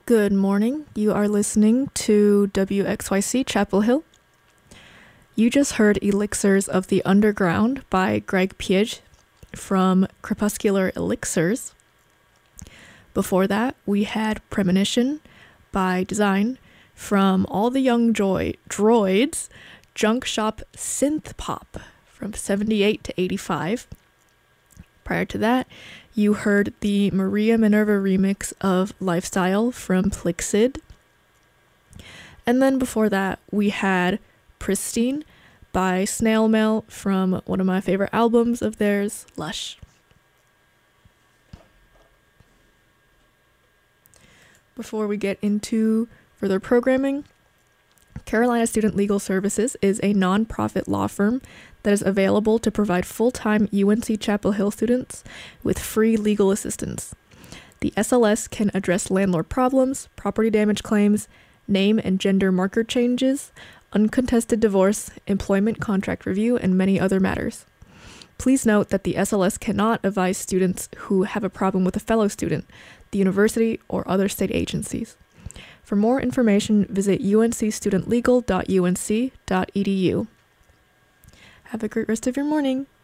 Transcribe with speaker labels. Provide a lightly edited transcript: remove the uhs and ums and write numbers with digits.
Speaker 1: Good morning. You are listening to WXYC Chapel Hill. You just heard Elixirs of the Underground by Greg Piege from Crepuscular Elixirs. Before that, we had Premonition by Design from All the Young Droids, Junk Shop Synth Pop from 78 to 85. Prior to that, you heard the Maria Minerva remix of Lifestyle from Plixid. And then before that, we had Pristine by Snail Mail from one of my favorite albums of theirs, Lush. Before we get into further programming, Carolina Student Legal Services is a non-profit law firm that is available to provide full-time UNC Chapel Hill students with free legal assistance. The SLS can address landlord problems, property damage claims, name and gender marker changes, uncontested divorce, employment contract review, and many other matters. Please note that the SLS cannot advise students who have a problem with a fellow student, the university, or other state agencies. For more information, visit uncstudentlegal.unc.edu. Have a great rest of your morning.